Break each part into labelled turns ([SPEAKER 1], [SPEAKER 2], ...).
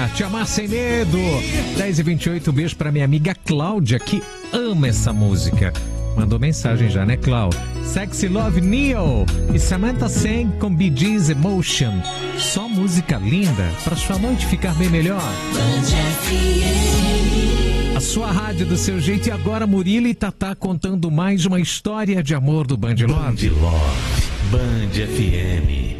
[SPEAKER 1] Te amar sem medo. 10h28, um beijo pra minha amiga Cláudia, que ama essa música. Mandou mensagem já, né, Cláudia? Sexy Love Neo e Samantha Sang com Bee Gees Emotion. Só música linda pra sua noite ficar bem melhor. A sua rádio do seu jeito. E agora Murilo e Tatá contando mais uma história de amor do Band Love.
[SPEAKER 2] Band Love, Band FM.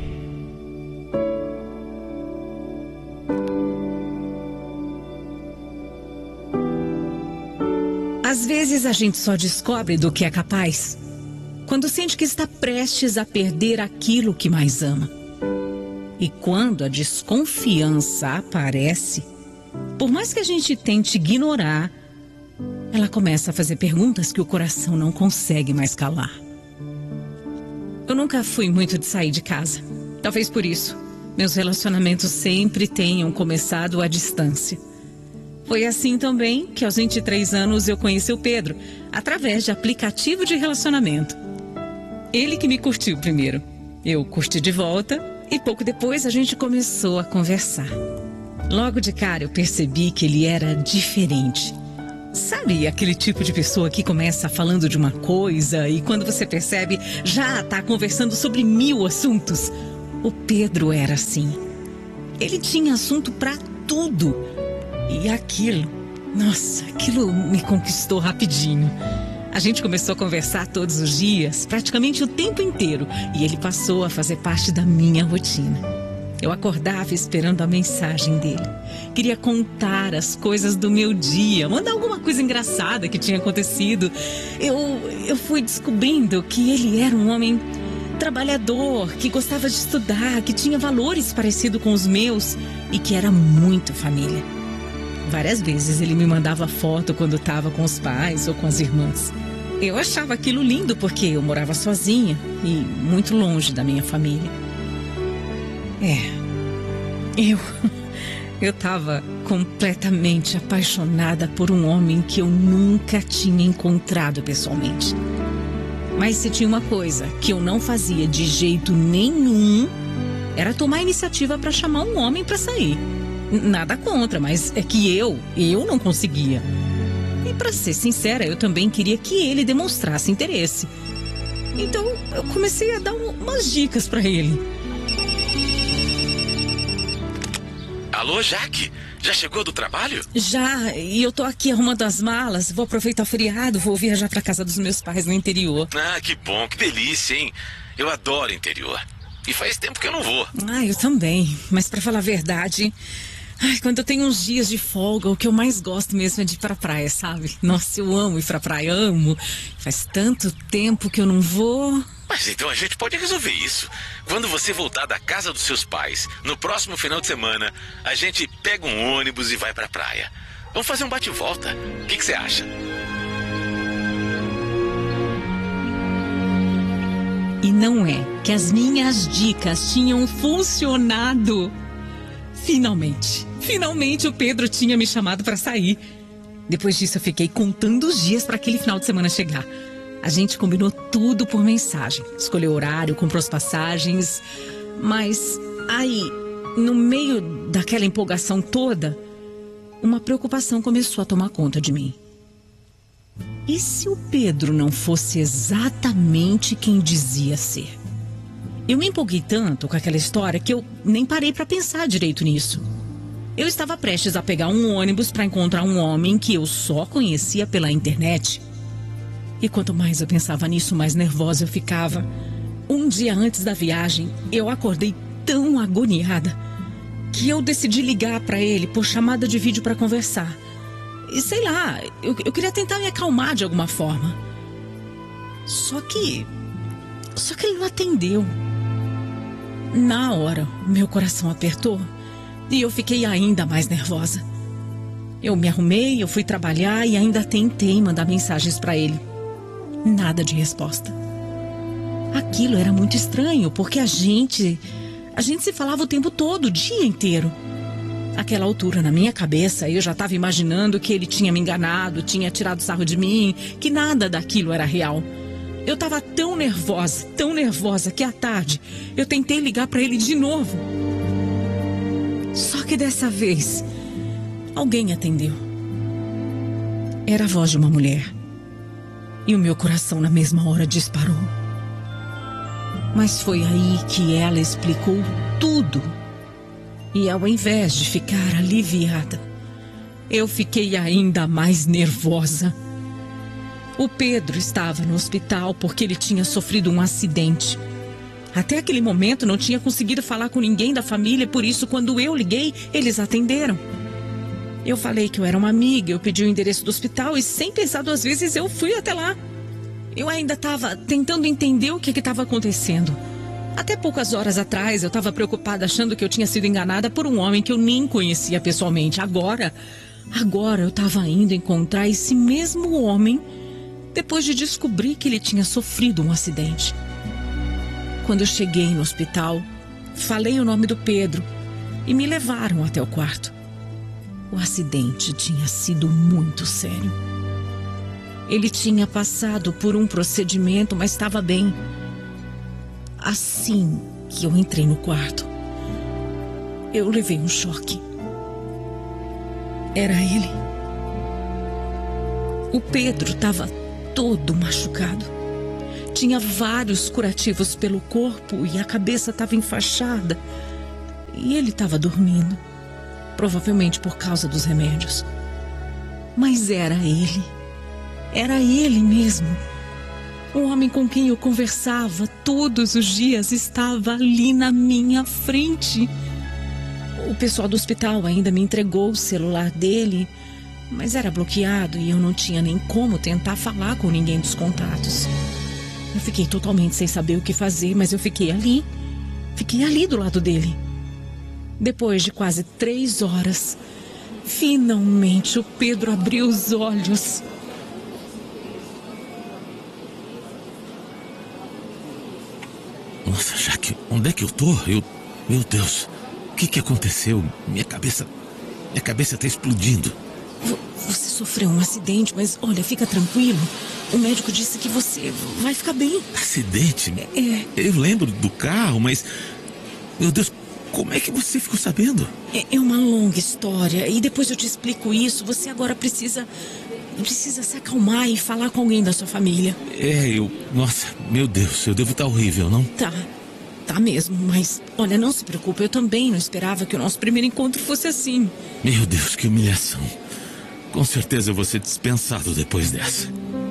[SPEAKER 3] Às vezes a gente só descobre do que é capaz quando sente que está prestes a perder aquilo que mais ama. E quando a desconfiança aparece, por mais que a gente tente ignorar, ela começa a fazer perguntas que o coração não consegue mais calar. Eu nunca fui muito de sair de casa. Talvez por isso, meus relacionamentos sempre tenham começado à distância. Foi assim também que aos 23 anos eu conheci o Pedro, através de aplicativo de relacionamento. Ele que me curtiu primeiro. Eu curti de volta e pouco depois a gente começou a conversar. Logo de cara eu percebi que ele era diferente. Sabe aquele tipo de pessoa que começa falando de uma coisa e quando você percebe já está conversando sobre 1000 assuntos? O Pedro era assim. Ele tinha assunto para tudo. E aquilo me conquistou rapidinho. A gente começou a conversar todos os dias, praticamente o tempo inteiro. E ele passou a fazer parte da minha rotina. Eu acordava esperando a mensagem dele. Queria contar as coisas do meu dia, mandar alguma coisa engraçada que tinha acontecido. Eu fui descobrindo que ele era um homem trabalhador, que gostava de estudar, que tinha valores parecidos com os meus e que era muito família. Várias vezes ele me mandava foto quando estava com os pais ou com as irmãs. Eu achava aquilo lindo porque eu morava sozinha e muito longe da minha família. Eu estava completamente apaixonada por um homem que eu nunca tinha encontrado pessoalmente. Mas se tinha uma coisa que eu não fazia de jeito nenhum, era tomar iniciativa para chamar um homem para sair. Nada contra, mas é que eu não conseguia. E para ser sincera, eu também queria que ele demonstrasse interesse. Então eu comecei a dar umas dicas para ele.
[SPEAKER 2] Alô, Jaque? Já chegou do trabalho?
[SPEAKER 3] Já, e eu tô aqui arrumando as malas. Vou aproveitar o feriado, vou viajar pra casa dos meus pais no interior.
[SPEAKER 2] Ah, que bom, que delícia, hein? Eu adoro interior. E faz tempo que eu não vou.
[SPEAKER 3] Eu também. Mas pra falar a verdade, quando eu tenho uns dias de folga, o que eu mais gosto mesmo é de ir pra praia, sabe? Nossa, eu amo ir pra praia, amo. Faz tanto tempo que eu não vou.
[SPEAKER 2] Mas então a gente pode resolver isso. Quando você voltar da casa dos seus pais, no próximo final de semana, a gente pega um ônibus e vai pra praia. Vamos fazer um bate-volta. O que você acha?
[SPEAKER 3] E não é que as minhas dicas tinham funcionado. Finalmente o Pedro tinha me chamado para sair. Depois disso eu fiquei contando os dias para aquele final de semana chegar. A gente combinou tudo por mensagem, escolheu horário, comprou as passagens. Mas aí, no meio daquela empolgação toda, uma preocupação começou a tomar conta de mim. E se o Pedro não fosse exatamente quem dizia ser? Eu me empolguei tanto com aquela história que eu nem parei para pensar direito nisso. Eu estava prestes a pegar um ônibus para encontrar um homem que eu só conhecia pela internet. E quanto mais eu pensava nisso, mais nervosa eu ficava. Um dia antes da viagem, eu acordei tão agoniada que eu decidi ligar para ele por chamada de vídeo para conversar. E sei lá, eu queria tentar me acalmar de alguma forma. Só que ele não atendeu. Na hora, meu coração apertou e eu fiquei ainda mais nervosa. Eu me arrumei, eu fui trabalhar e ainda tentei mandar mensagens para ele. Nada de resposta. Aquilo era muito estranho, porque a gente se falava o tempo todo, o dia inteiro. Àquela altura, na minha cabeça, eu já estava imaginando que ele tinha me enganado, tinha tirado sarro de mim, que nada daquilo era real. Eu estava tão nervosa, que à tarde eu tentei ligar para ele de novo. Só que dessa vez, alguém atendeu. Era a voz de uma mulher. E o meu coração na mesma hora disparou. Mas foi aí que ela explicou tudo. E ao invés de ficar aliviada, eu fiquei ainda mais nervosa. O Pedro estava no hospital porque ele tinha sofrido um acidente. Até aquele momento não tinha conseguido falar com ninguém da família, por isso quando eu liguei, eles atenderam. Eu falei que eu era uma amiga, eu pedi o endereço do hospital e sem pensar duas vezes eu fui até lá. Eu ainda estava tentando entender o que estava acontecendo. Até poucas horas atrás eu estava preocupada achando que eu tinha sido enganada por um homem que eu nem conhecia pessoalmente. Agora eu estava indo encontrar esse mesmo homem depois de descobrir que ele tinha sofrido um acidente. Quando eu cheguei no hospital, falei o nome do Pedro e me levaram até o quarto. O acidente tinha sido muito sério. Ele tinha passado por um procedimento, mas estava bem. Assim que eu entrei no quarto, eu levei um choque. Era ele. O Pedro estava todo machucado. Tinha vários curativos pelo corpo e a cabeça estava enfaixada. E ele estava dormindo, provavelmente por causa dos remédios. Mas era ele. Era ele mesmo. O homem com quem eu conversava todos os dias estava ali na minha frente. O pessoal do hospital ainda me entregou o celular dele, mas era bloqueado e eu não tinha nem como tentar falar com ninguém dos contatos. Eu fiquei totalmente sem saber o que fazer, mas eu fiquei ali. Fiquei ali do lado dele. Depois de quase 3 horas, finalmente o Pedro abriu os olhos.
[SPEAKER 2] Nossa, Jaque, onde é que eu tô? Meu Deus, o que aconteceu? Minha cabeça tá explodindo.
[SPEAKER 3] Você sofreu um acidente, mas olha, fica tranquilo. O médico disse que você vai ficar bem.
[SPEAKER 2] Acidente?
[SPEAKER 3] É.
[SPEAKER 2] Eu lembro do carro, mas... Meu Deus, como é que você ficou sabendo?
[SPEAKER 3] É uma longa história e depois eu te explico isso. Você agora precisa se acalmar e falar com alguém da sua família.
[SPEAKER 2] Nossa, meu Deus, eu devo estar horrível, não?
[SPEAKER 3] Tá mesmo, mas olha, não se preocupe, eu também não esperava que o nosso primeiro encontro fosse assim.
[SPEAKER 2] Meu Deus, que humilhação. Com certeza eu vou ser dispensado depois dessa.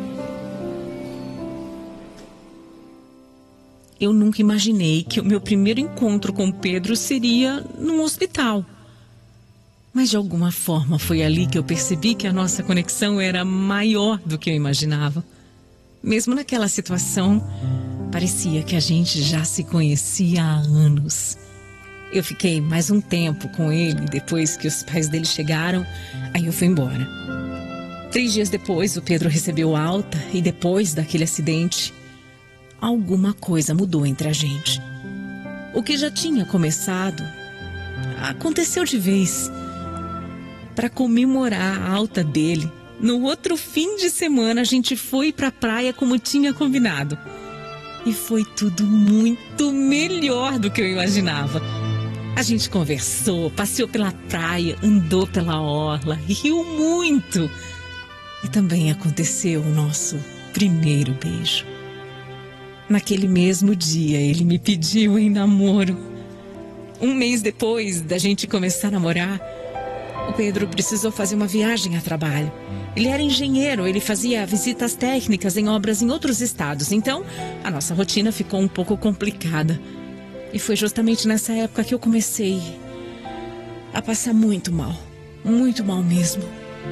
[SPEAKER 3] Eu nunca imaginei que o meu primeiro encontro com Pedro seria num hospital. Mas de alguma forma foi ali que eu percebi que a nossa conexão era maior do que eu imaginava. Mesmo naquela situação, parecia que a gente já se conhecia há anos. Eu fiquei mais um tempo com ele depois que os pais dele chegaram, aí eu fui embora. 3 dias depois, o Pedro recebeu alta e depois daquele acidente, alguma coisa mudou entre a gente. O que já tinha começado aconteceu de vez. Para comemorar a alta dele, no outro fim de semana a gente foi para a praia como tinha combinado. E foi tudo muito melhor do que eu imaginava. A gente conversou, passeou pela praia, andou pela orla, riu muito. E também aconteceu o nosso primeiro beijo. Naquele mesmo dia, ele me pediu em namoro. 1 mês depois da gente começar a namorar, o Pedro precisou fazer uma viagem a trabalho. Ele era engenheiro, ele fazia visitas técnicas em obras em outros estados. Então, a nossa rotina ficou um pouco complicada. E foi justamente nessa época que eu comecei a passar muito mal mesmo.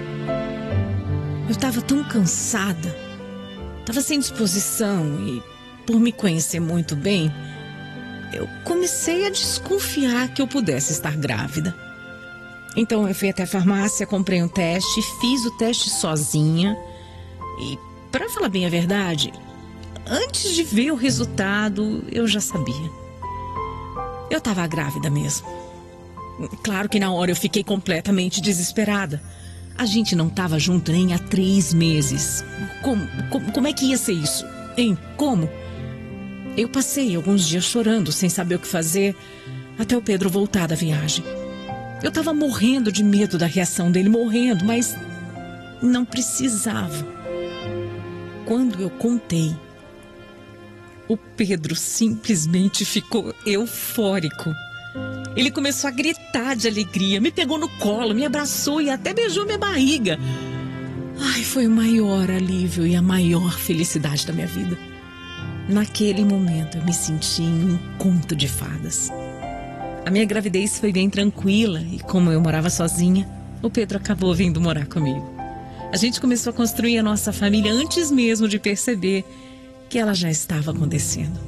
[SPEAKER 3] Eu estava tão cansada, estava sem disposição e, por me conhecer muito bem, eu comecei a desconfiar que eu pudesse estar grávida. Então eu fui até a farmácia, comprei um teste, fiz o teste sozinha e, para falar bem a verdade, antes de ver o resultado, eu já sabia. Eu estava grávida mesmo. Claro que na hora eu fiquei completamente desesperada. A gente não estava junto nem há 3 meses. Como é que ia ser isso? Hein? Como? Eu passei alguns dias chorando, sem saber o que fazer, até o Pedro voltar da viagem. Eu estava morrendo de medo da reação dele, morrendo, mas não precisava. Quando eu contei, o Pedro simplesmente ficou eufórico. Ele começou a gritar de alegria, me pegou no colo, me abraçou e até beijou minha barriga. Ai, foi o maior alívio e a maior felicidade da minha vida. Naquele momento eu me senti em um conto de fadas. A minha gravidez foi bem tranquila e como eu morava sozinha, o Pedro acabou vindo morar comigo. A gente começou a construir a nossa família antes mesmo de perceber que ela já estava acontecendo.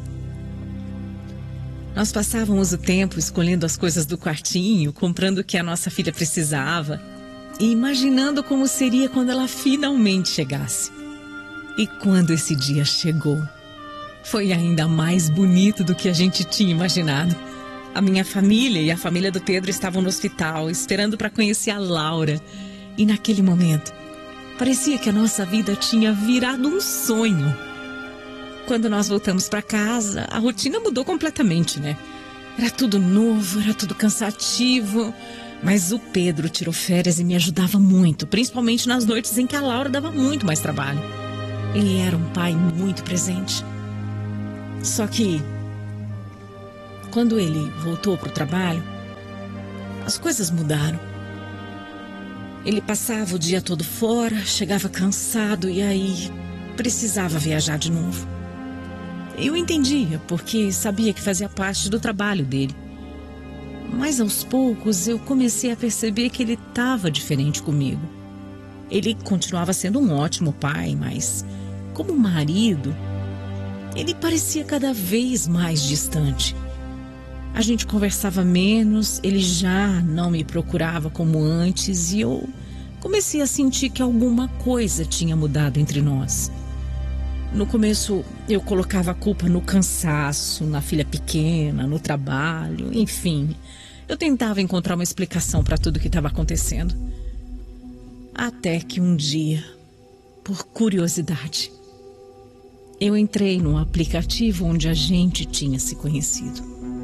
[SPEAKER 3] Nós passávamos o tempo escolhendo as coisas do quartinho, comprando o que a nossa filha precisava e imaginando como seria quando ela finalmente chegasse. E quando esse dia chegou, foi ainda mais bonito do que a gente tinha imaginado. A minha família e a família do Pedro estavam no hospital, esperando para conhecer a Laura. E naquele momento, parecia que a nossa vida tinha virado um sonho. Quando nós voltamos para casa, a rotina mudou completamente, né? Era tudo novo, era tudo cansativo. Mas o Pedro tirou férias e me ajudava muito, principalmente nas noites em que a Laura dava muito mais trabalho. Ele era um pai muito presente. Só que, quando ele voltou para o trabalho, as coisas mudaram. Ele passava o dia todo fora, chegava cansado e aí precisava viajar de novo. Eu entendia, porque sabia que fazia parte do trabalho dele. Mas aos poucos eu comecei a perceber que ele estava diferente comigo. Ele continuava sendo um ótimo pai, mas como marido, ele parecia cada vez mais distante. A gente conversava menos, ele já não me procurava como antes e eu comecei a sentir que alguma coisa tinha mudado entre nós. No começo, eu colocava a culpa no cansaço, na filha pequena, no trabalho, enfim. Eu tentava encontrar uma explicação para tudo o que estava acontecendo. Até que um dia, por curiosidade, eu entrei num aplicativo onde a gente tinha se conhecido.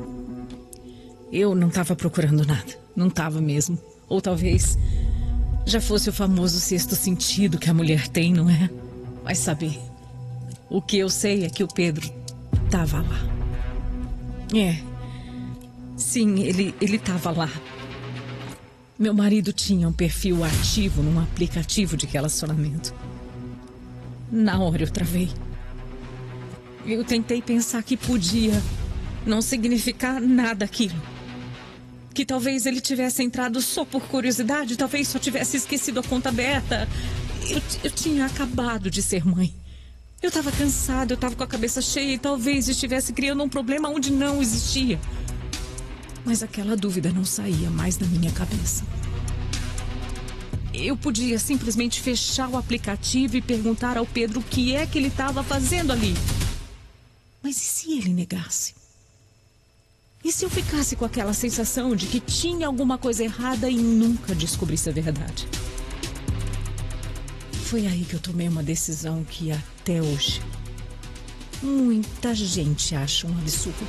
[SPEAKER 3] Eu não estava procurando nada, não estava mesmo. Ou talvez já fosse o famoso sexto sentido que a mulher tem, não é? Vai saber. O que eu sei é que o Pedro estava lá. Sim, ele estava lá. Meu marido tinha um perfil ativo num aplicativo de relacionamento. Na hora eu travei. Eu tentei pensar que podia não significar nada aquilo. Que talvez ele tivesse entrado só por curiosidade, talvez só tivesse esquecido a conta aberta. Eu tinha acabado de ser mãe. Eu estava cansada, eu estava com a cabeça cheia e talvez estivesse criando um problema onde não existia. Mas aquela dúvida não saía mais da minha cabeça. Eu podia simplesmente fechar o aplicativo e perguntar ao Pedro o que é que ele estava fazendo ali. Mas e se ele negasse? E se eu ficasse com aquela sensação de que tinha alguma coisa errada e nunca descobrisse a verdade? Foi aí que eu tomei uma decisão que até hoje muita gente acha um absurdo.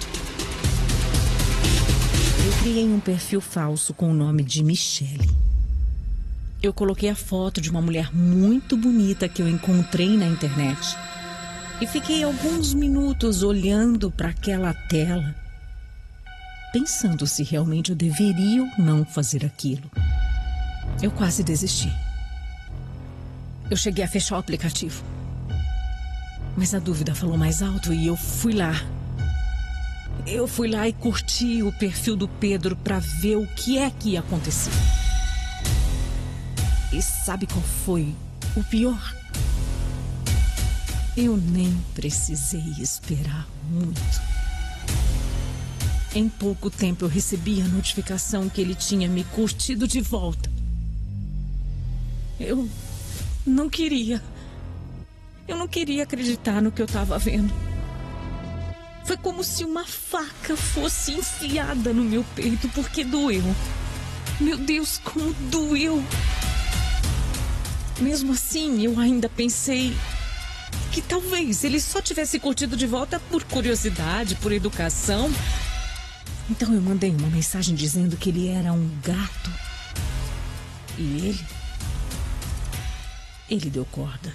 [SPEAKER 3] Eu criei um perfil falso com o nome de Michele. Eu coloquei a foto de uma mulher muito bonita que eu encontrei na internet. E fiquei alguns minutos olhando para aquela tela, pensando se realmente eu deveria ou não fazer aquilo. Eu quase desisti. Eu cheguei a fechar o aplicativo. Mas a dúvida falou mais alto e eu fui lá. Eu fui lá e curti o perfil do Pedro para ver o que é que ia acontecer. E sabe qual foi o pior? Eu nem precisei esperar muito. Em pouco tempo eu recebi a notificação que ele tinha me curtido de volta. Eu não queria acreditar no que eu estava vendo. Foi como se uma faca fosse enfiada no meu peito, porque doeu. Meu Deus, como doeu! Mesmo assim, eu ainda pensei que talvez ele só tivesse curtido de volta por curiosidade, por educação. Então eu mandei uma mensagem dizendo que ele era um gato. E ele deu corda.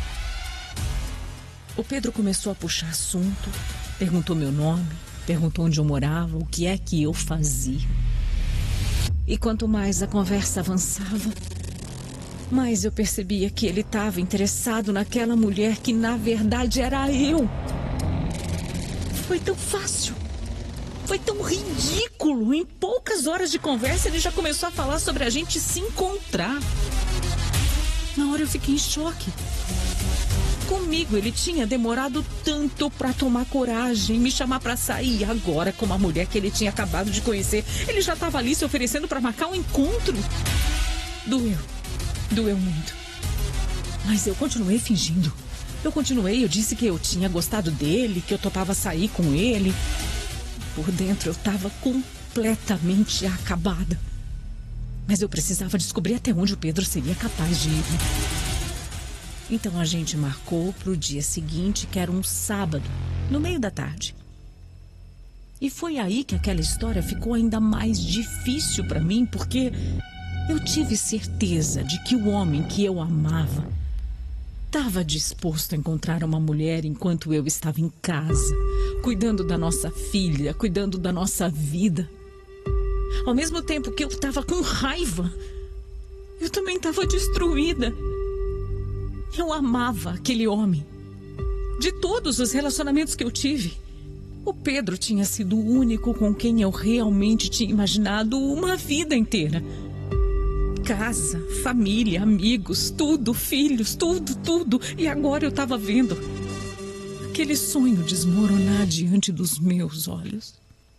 [SPEAKER 3] O Pedro começou a puxar assunto, perguntou meu nome, perguntou onde eu morava, o que é que eu fazia. E quanto mais a conversa avançava, mais eu percebia que ele estava interessado naquela mulher que na verdade era eu. Foi tão fácil. Foi tão ridículo. Em poucas horas de conversa ele já começou a falar sobre a gente se encontrar. Na hora eu fiquei em choque. Comigo ele tinha demorado tanto pra tomar coragem, me chamar pra sair. E agora, com uma mulher que ele tinha acabado de conhecer, ele já estava ali se oferecendo pra marcar um encontro. Doeu muito. Mas eu continuei fingindo. Eu disse que eu tinha gostado dele, que eu topava sair com ele. Por dentro eu estava completamente acabada. Mas eu precisava descobrir até onde o Pedro seria capaz de ir. Então a gente marcou para o dia seguinte, que era um sábado, no meio da tarde. E foi aí que aquela história ficou ainda mais difícil para mim, porque eu tive certeza de que o homem que eu amava estava disposto a encontrar uma mulher enquanto eu estava em casa, cuidando da nossa filha, cuidando da nossa vida. Ao mesmo tempo que eu estava com raiva, eu também estava destruída. Eu amava aquele homem. De todos os relacionamentos que eu tive, o Pedro tinha sido o único com quem eu realmente tinha imaginado uma vida inteira. Casa, família, amigos, tudo, filhos, tudo. E agora eu estava vendo aquele sonho desmoronar diante dos meus olhos.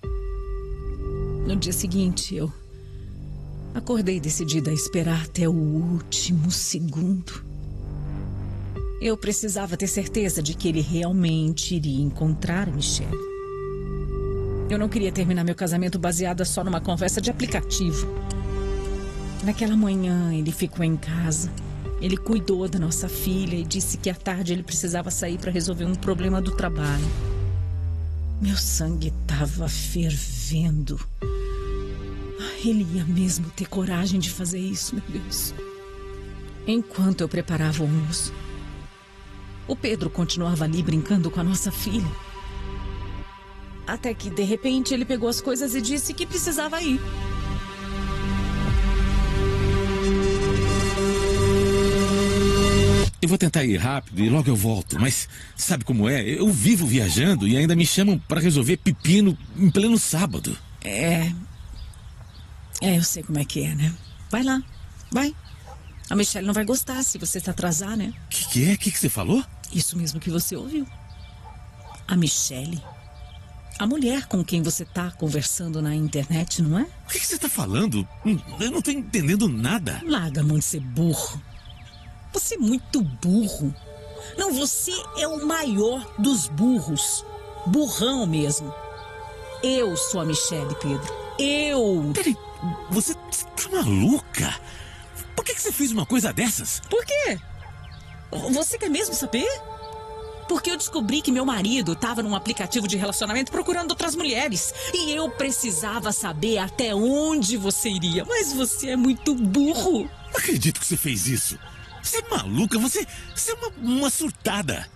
[SPEAKER 3] No dia seguinte, eu acordei decidida a esperar até o último segundo. Eu precisava ter certeza de que ele realmente iria encontrar a Michelle. Eu não queria terminar meu casamento baseada só numa conversa de aplicativo. Naquela manhã, ele ficou em casa. Ele cuidou da nossa filha e disse que à tarde ele precisava sair para resolver um problema do trabalho. Meu sangue estava fervendo. Ele ia mesmo ter coragem de fazer isso, meu Deus. Enquanto eu preparava o almoço, o Pedro continuava ali brincando com a nossa filha. Até que, de repente, ele pegou as coisas e disse que precisava ir.
[SPEAKER 2] Eu vou tentar ir rápido e logo eu volto, mas sabe como é? Eu vivo viajando e ainda me chamam para resolver pepino em pleno sábado.
[SPEAKER 3] Eu sei como é que é, né? Vai lá, vai. A Michelle não vai gostar se você se atrasar, né?
[SPEAKER 2] Que é? O que você falou?
[SPEAKER 3] Isso mesmo que você ouviu. A Michelle. A mulher com quem você tá conversando na internet, não é?
[SPEAKER 2] O que você tá falando? Eu não tô entendendo nada.
[SPEAKER 3] Larga a mão de ser burro. Você é muito burro. Não, você é o maior dos burros. Burrão mesmo. Eu sou a Michelle, Pedro. Eu.
[SPEAKER 2] Peraí, você tá maluca? Por que você fez uma coisa dessas?
[SPEAKER 3] Por quê? Você quer mesmo saber? Porque eu descobri que meu marido estava num aplicativo de relacionamento procurando outras mulheres. E eu precisava saber até onde você iria. Mas você é muito burro.
[SPEAKER 2] Não acredito que você fez isso. Você é maluca, você é uma surtada.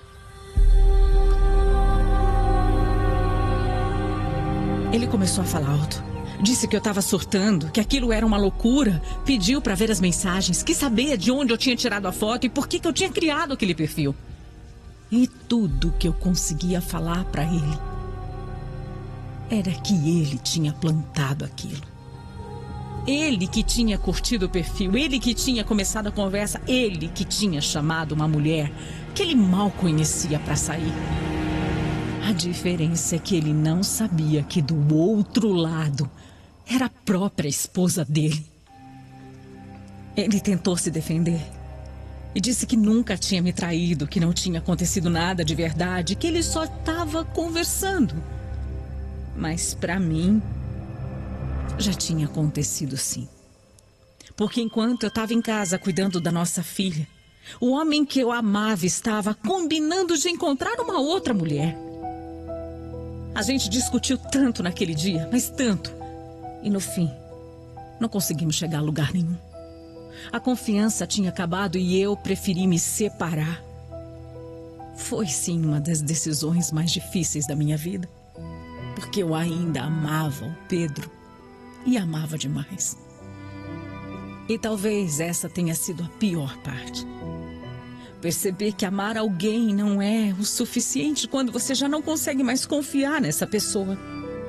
[SPEAKER 3] Ele começou a falar alto. Disse que eu estava surtando, que aquilo era uma loucura. Pediu para ver as mensagens, quis saber de onde eu tinha tirado a foto e por que eu tinha criado aquele perfil. E tudo que eu conseguia falar para ele era que ele tinha plantado aquilo. Ele que tinha curtido o perfil, ele que tinha começado a conversa, ele que tinha chamado uma mulher que ele mal conhecia para sair. A diferença é que ele não sabia que do outro lado era a própria esposa dele. Ele tentou se defender e disse que nunca tinha me traído, que não tinha acontecido nada de verdade, que ele só estava conversando. Mas para mim, já tinha acontecido sim. Porque enquanto eu estava em casa cuidando da nossa filha, o homem que eu amava estava combinando de encontrar uma outra mulher. A gente discutiu tanto naquele dia, mas tanto. E no fim, não conseguimos chegar a lugar nenhum. A confiança tinha acabado e eu preferi me separar. Foi sim uma das decisões mais difíceis da minha vida. Porque eu ainda amava o Pedro. E amava demais. E talvez essa tenha sido a pior parte. Perceber que amar alguém não é o suficiente quando você já não consegue mais confiar nessa pessoa.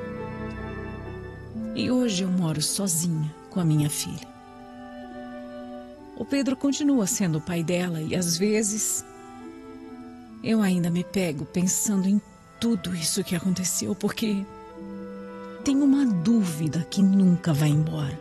[SPEAKER 3] E hoje eu moro sozinha com a minha filha. O Pedro continua sendo o pai dela e às vezes eu ainda me pego pensando em tudo isso que aconteceu porque tenho uma dúvida que nunca vai embora.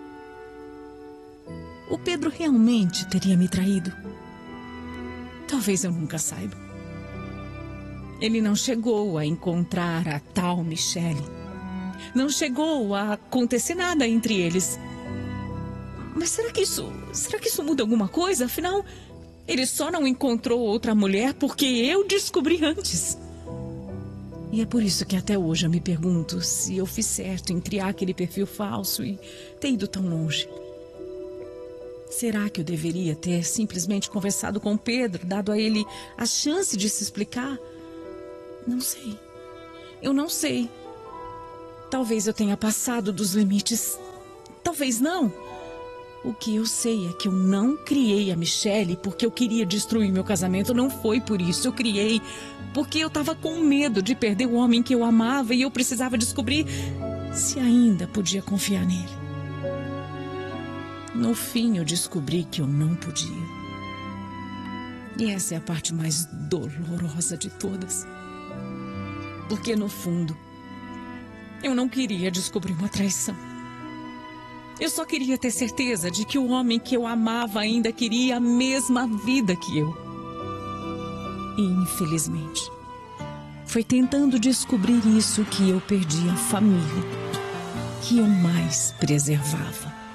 [SPEAKER 3] O Pedro realmente teria me traído? Talvez eu nunca saiba. Ele não chegou a encontrar a tal Michele. Não chegou a acontecer nada entre eles. Mas será que isso muda alguma coisa? Afinal, ele só não encontrou outra mulher porque eu descobri antes. E é por isso que até hoje eu me pergunto se eu fiz certo em criar aquele perfil falso e ter ido tão longe. Será que eu deveria ter simplesmente conversado com Pedro, dado a ele a chance de se explicar? Não sei. Eu não sei. Talvez eu tenha passado dos limites. Talvez não. O que eu sei é que eu não criei a Michele porque eu queria destruir meu casamento. Não foi por isso. Eu criei porque eu estava com medo de perder o homem que eu amava e eu precisava descobrir se ainda podia confiar nele. No fim, eu descobri que eu não podia. E essa é a parte mais dolorosa de todas. Porque, no fundo, eu não queria descobrir uma traição. Eu só queria ter certeza de que o homem que eu amava ainda queria a mesma vida que eu. E, infelizmente, foi tentando descobrir isso que eu perdi a família que eu mais preservava.